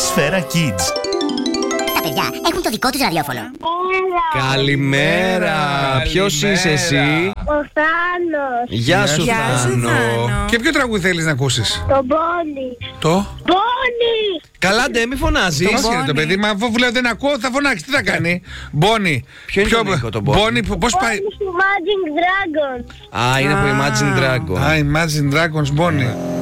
Σφαίρα Kids. Τα παιδιά έχουν το δικό τους ραδιόφωνο. Καλημέρα. Ποιος είσαι εσύ? Ο Θάνος. Γεια σου Θάνο. Και ποιο τραγούδι θέλεις να ακούσεις? Το Μπόνι. Το? Μπόνι. Καλά ντε, μη φωνάζεις. Το μας είναι το παιδί, μα αφού λέω δεν ακούω θα φωνάξει, τι θα κάνει? Μπόνι. Ποιο είναι το Νίκο, το Μπόνι? Πώς πάει? Μπόνι του Imagine Dragons. Α, είναι από Imagine Dragon. Α, Imagine Dragons, Μπόνι.